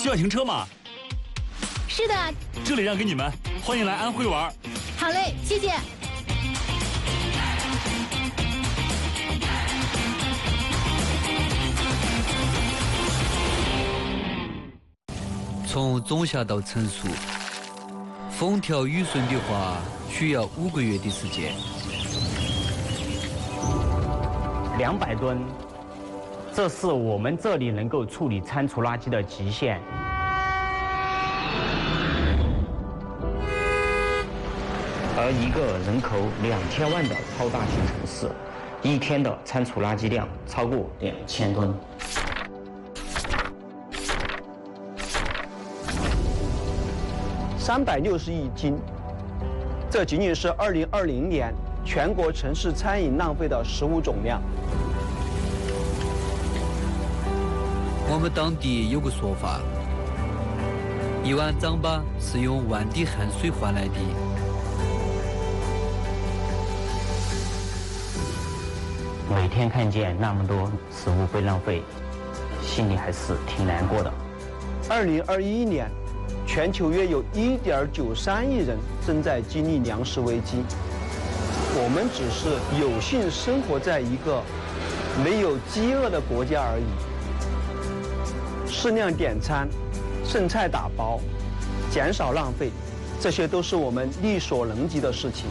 需要停车吗？ 是的， 这里让给你们，欢迎来安徽玩。 好嘞，谢谢。 从种下到成熟，风调雨顺的话，需要5个月的时间。 200吨，这是我们这里能够处理餐厨垃圾的极限。而一个人口2000万的超大型城市，一天的餐厨垃圾量超过2000吨。 360亿斤，这仅仅是2020年全国城市餐饮浪费的食物总量。 我们当地有个说法，1碗糌粑是用1万滴汗水换来的。 每天看见那么多食物被浪费，心里还是挺难过的。 2021年，全球约有1.93亿人正在经历粮食危机。我们只是有幸生活在一个没有饥饿的国家而已。适量点餐，剩菜打包，减少浪费，这些都是我们力所能及的事情。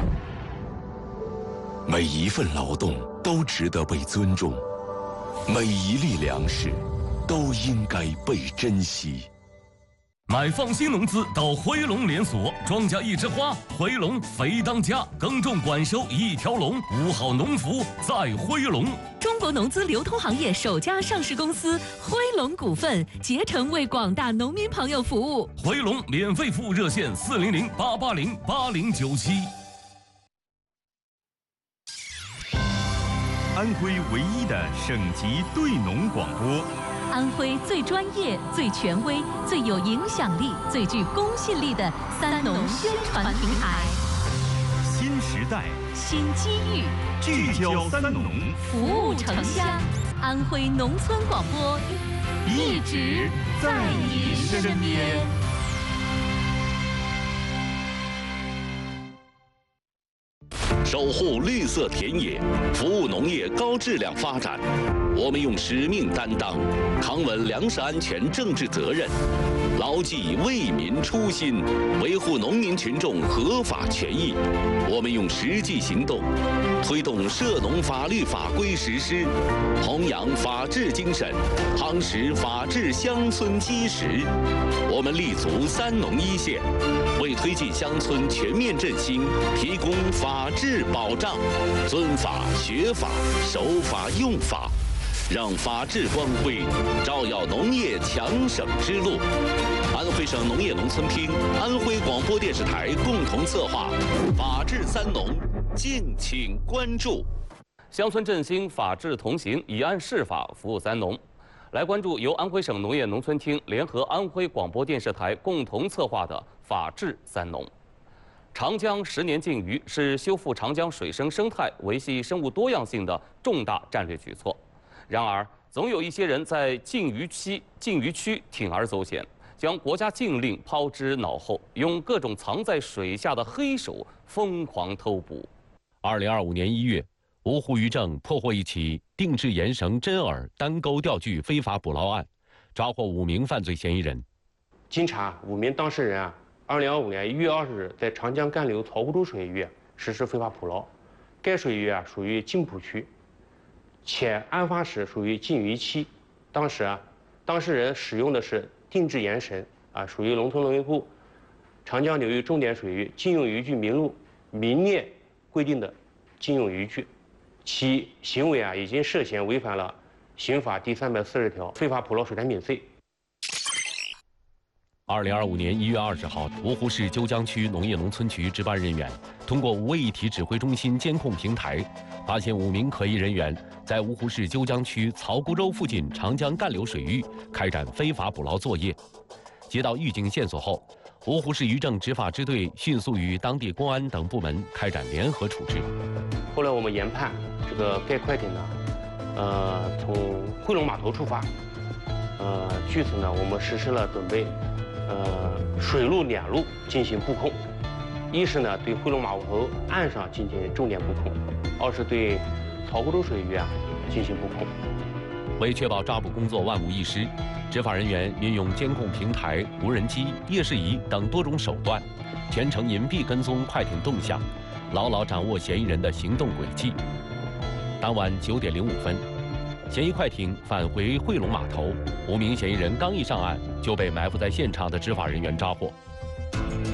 每一份劳动都值得被尊重，每一粒粮食都应该被珍惜。 买放心农资到辉龙连锁，庄稼一枝花，辉龙肥当家，耕种管收一条龙，5好农服在辉龙。 中国农资流通行业首家上市公司辉龙股份，竭诚为广大农民朋友服务。 辉龙免费服务热线400-880-8097。 安徽唯一的省级对农广播。 安徽最专业、最权威、最有影响力、最具公信力的三农宣传平台。 新时代， 新机遇， 聚焦三农， 服务城乡。安徽农村广播，一直在你身边。 守护绿色田野，服务农业高质量发展。我们用使命担当，扛稳粮食安全政治责任，牢记为民初心，维护农民群众合法权益。我们用实际行动，推动涉农法律法规实施，弘扬法治精神，夯实法治乡村基石。我们立足三农一线，为推进乡村全面振兴提供法治保障，遵法、学法、守法、用法，让法治光辉照耀农业强省之路。安徽省农业农村厅、安徽广播电视台共同策划“法治三农”，敬请关注。 乡村振兴，法治同行，以案释法，服务三农。来关注由安徽省农业农村厅联合安徽广播电视台共同策划的“法治三农”。长江10年禁渔是修复长江水生生态、维系生物多样性的重大战略举措。然而，总有一些人在禁渔区铤而走险，将国家禁令抛之脑后，用各种藏在水下的黑手疯狂偷捕。 2025年1月，芜湖渔政破获一起定制盐绳真饵单钩钓具非法捕捞案，抓获5名犯罪嫌疑人。 经查，5名当事人2025年1月20日在长江干流曹沽洲水域实施非法捕捞，该水域属于禁捕区，且案发时属于禁渔期。当时当事人使用的是定制盐绳属于农村农业部长江流域重点水域禁用渔具名录明列规定的禁用渔具，其行为已经涉嫌违反了刑法第340条非法捕捞水产品罪。 2025年1月20号，芜湖市鸠江区农业农村局值班人员通过无位一体指挥中心监控平台，发现5名可疑人员在芜湖市鸠江区曹沽洲附近长江干流水域开展非法捕捞作业。接到预警线索后，芜湖市渔政执法支队迅速与当地公安等部门开展联合处置。 后来我们研判，该快艇从汇龙码头出发， 据此呢，我们实施了准备，水陆两路进行布控。一是呢对汇龙马户头岸上进行重点布控，二是对曹沽洲水域进行布控。 为确保抓捕工作万无一失，执法人员运用监控平台、无人机、夜视仪等多种手段，全程隐蔽跟踪快艇动向，牢牢掌握嫌疑人的行动轨迹。当晚9点05分，嫌疑快艇返回汇龙码头，5名嫌疑人刚一上岸就被埋伏在现场的执法人员抓获。